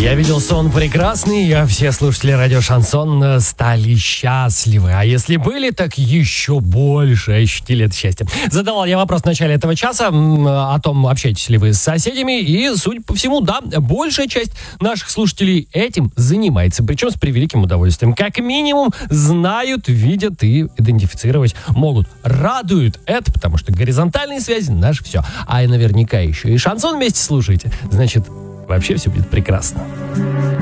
Я видел сон прекрасный, а все слушатели радио Шансон стали счастливы. А если были, так еще больше ощутили это счастье. Задавал я вопрос в начале этого часа о том, общаетесь ли вы с соседями. И, судя по всему, да, большая часть наших слушателей этим занимается. Причем с превеликим удовольствием. Как минимум, знают, видят и идентифицировать могут. Радует это, потому что горизонтальные связи — наше все. А и наверняка еще и шансон вместе слушаете. Значит, вообще все будет прекрасно.